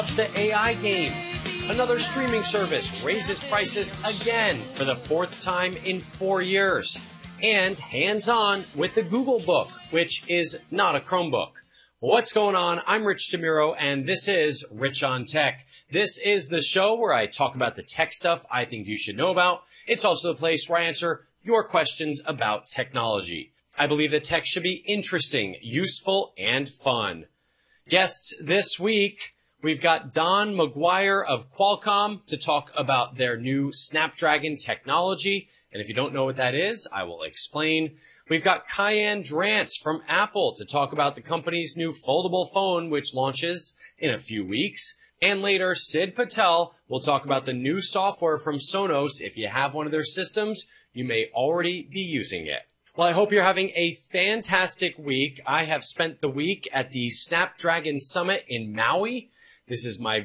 The AI game. Another streaming service raises prices again for the fourth time in 4 years. And hands-on with the Google Book, which is not a Chromebook. What's going on? I'm Rich DeMuro, and this is Rich on Tech. This is the show where I talk about the tech stuff I think you should know about. It's also the place where I answer your questions about technology. I believe that tech should be interesting, useful, and fun. Guests this week, we've got Don McGuire of Qualcomm to talk about their new Snapdragon technology. And if you don't know what that is, I will explain. We've got Kaiann Drance from Apple to talk about the company's new foldable phone, which launches in a few weeks. And later, Sid Patel will talk about the new software from Sonos. If you have one of their systems, you may already be using it. Well, I hope you're having a fantastic week. I have spent the week at the Snapdragon Summit in Maui. This is my